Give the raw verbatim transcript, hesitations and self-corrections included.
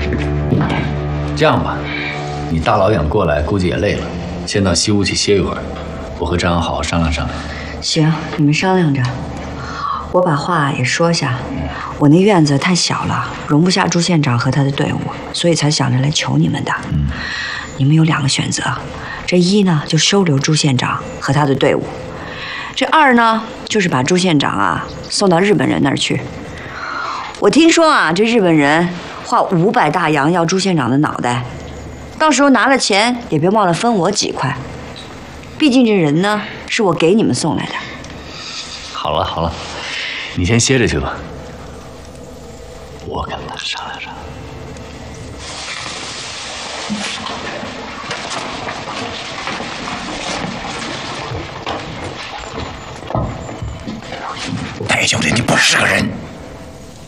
这样吧，你大老远过来，估计也累了，先到西屋去歇一会儿。我和张扬好好商量商量。 行，你们商量着。我把话也说下，我那院子太小了，容不下朱县长和他的队伍，所以才想着来求你们的。 嗯， 你们有两个选择，这一呢就收留朱县长和他的队伍，这二呢就是把朱县长啊送到日本人那儿去。我听说啊，这日本人花五百大洋要朱县长的脑袋，到时候拿了钱也别忘了分我几块，毕竟这人呢是我给你们送来的。 好了好了，你先歇着去吧，我跟他商量商量。 戴兄弟，你不是个人。